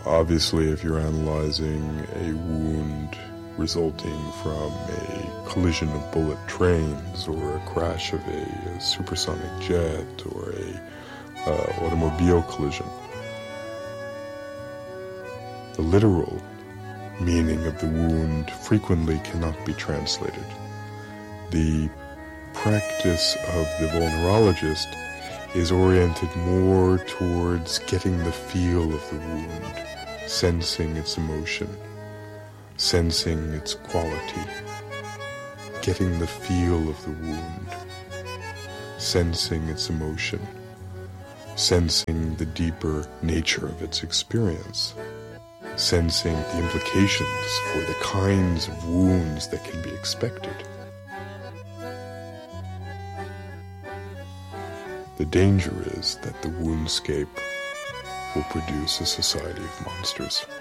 Obviously, if you're analyzing a wound resulting from a collision of bullet trains or a crash of a supersonic jet or a automobile collision, the literal meaning of the wound frequently cannot be translated. The practice of the vulnerologist is oriented more towards getting the feel of the wound, sensing its emotion, sensing its quality, getting the feel of the wound, sensing its emotion, sensing the deeper nature of its experience, sensing the implications for the kinds of wounds that can be expected. The danger is that the woundscape will produce a society of monsters.